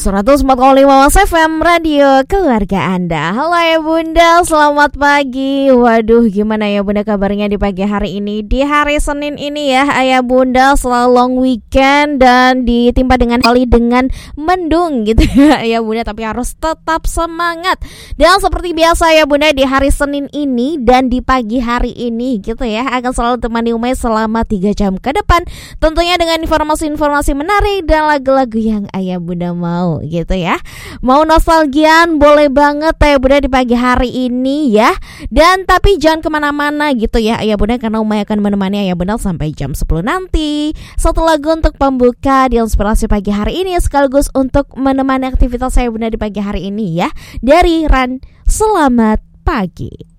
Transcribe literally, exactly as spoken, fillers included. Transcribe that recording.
seratus empat koma lima Mas F M Radio keluarga Anda. Halo ya Bunda, selamat pagi. Waduh, gimana ya Bunda kabarnya di pagi hari ini? Di hari Senin ini ya Ayah Bunda, setelah long weekend dan ditimpa dengan kali dengan mendung gitu ya Ayah Bunda, tapi harus tetap semangat. Dan seperti biasa ya Bunda, di hari Senin ini dan di pagi hari ini gitu ya, akan selalu temani Umay selama tiga jam ke depan, tentunya dengan informasi-informasi menarik dan lagu-lagu yang Ayah Bunda mau gitu ya. Mau nostalgian boleh banget ya Bunda di pagi hari ini ya. Dan tapi jangan kemana-mana gitu ya Ayah Bunda, karena Umay akan menemani Ayah Bunda sampai jam sepuluh nanti. Satu lagu untuk pembuka di inspirasi pagi hari ini, sekaligus untuk menemani aktivitas Ayah Bunda di pagi hari ini ya, dari Ran Selamat Pagi.